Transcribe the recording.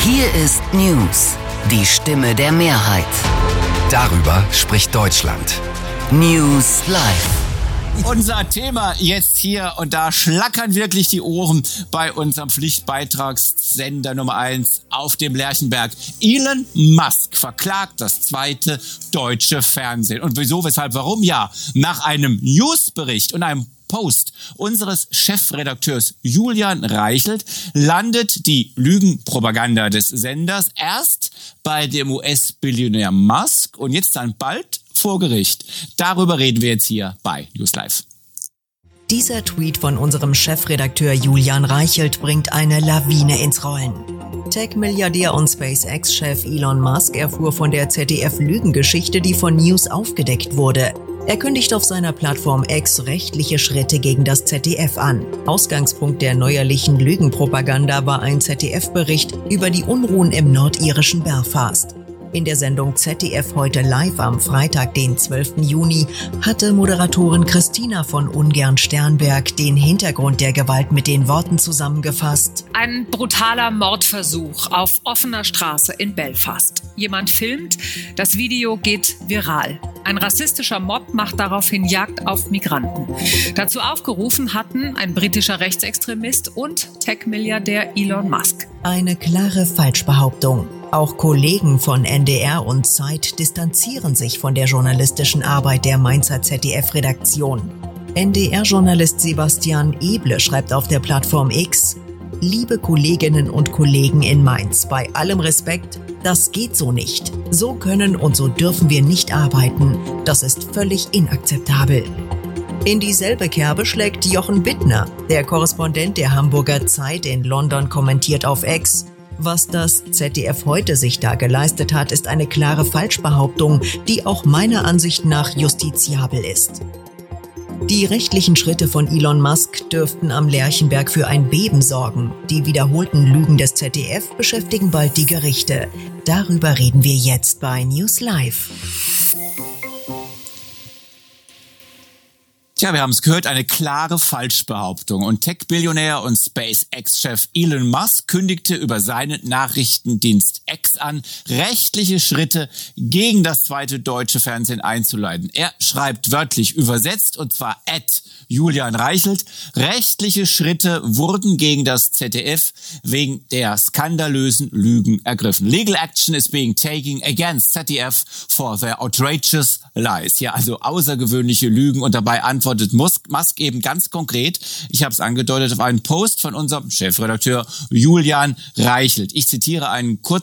Hier ist News, die Stimme der Mehrheit. Darüber spricht Deutschland. News Live. Unser Thema jetzt hier, und da schlackern wirklich die Ohren bei unserem Pflichtbeitragssender Nummer 1 auf dem Lerchenberg. Elon Musk verklagt das zweite deutsche Fernsehen. Und wieso, weshalb, warum? Ja, nach einem Newsbericht und einem Post unseres Chefredakteurs Julian Reichelt landet die Lügenpropaganda des Senders erst bei dem US-Billionär Musk und jetzt dann bald vor Gericht. Darüber reden wir jetzt hier bei News Live. Dieser Tweet von unserem Chefredakteur Julian Reichelt bringt eine Lawine ins Rollen. Tech-Milliardär und SpaceX-Chef Elon Musk erfuhr von der ZDF-Lügengeschichte, die von News aufgedeckt wurde. Er kündigt auf seiner Plattform X rechtliche Schritte gegen das ZDF an. Ausgangspunkt der neuerlichen Lügenpropaganda war ein ZDF-Bericht über die Unruhen im nordirischen Belfast. In der Sendung ZDF heute live am Freitag, den 12. Juni, hatte Moderatorin Christina von Ungern Sternberg den Hintergrund der Gewalt mit den Worten zusammengefasst. Ein brutaler Mordversuch auf offener Straße in Belfast. Jemand filmt, das Video geht viral. Ein rassistischer Mob macht daraufhin Jagd auf Migranten. Dazu aufgerufen hatten ein britischer Rechtsextremist und Tech-Milliardär Elon Musk. Eine klare Falschbehauptung. Auch Kollegen von NDR und Zeit distanzieren sich von der journalistischen Arbeit der Mainzer ZDF-Redaktion. NDR-Journalist Sebastian Eble schreibt auf der Plattform X: Liebe Kolleginnen und Kollegen in Mainz, bei allem Respekt, das geht so nicht. So können und so dürfen wir nicht arbeiten. Das ist völlig inakzeptabel. In dieselbe Kerbe schlägt Jochen Bittner. Der Korrespondent der Hamburger Zeit in London kommentiert auf X: Was das ZDF heute sich da geleistet hat, ist eine klare Falschbehauptung, die auch meiner Ansicht nach justiziabel ist. Die rechtlichen Schritte von Elon Musk dürften am Lerchenberg für ein Beben sorgen. Die wiederholten Lügen des ZDF beschäftigen bald die Gerichte. Darüber reden wir jetzt bei News Live. Tja, wir haben es gehört, eine klare Falschbehauptung. Und Tech-Billionär und SpaceX-Chef Elon Musk kündigte über seinen Nachrichtendienst X an, rechtliche Schritte gegen das zweite deutsche Fernsehen einzuleiten. Er schreibt wörtlich übersetzt, und zwar @Julian Reichelt: Rechtliche Schritte wurden gegen das ZDF wegen der skandalösen Lügen ergriffen. Legal action is being taken against ZDF for their outrageous lies. Ja, also außergewöhnliche Lügen, und dabei antwortet Musk eben ganz konkret, ich habe es angedeutet, auf einen Post von unserem Chefredakteur Julian Reichelt. Ich zitiere einen kurzen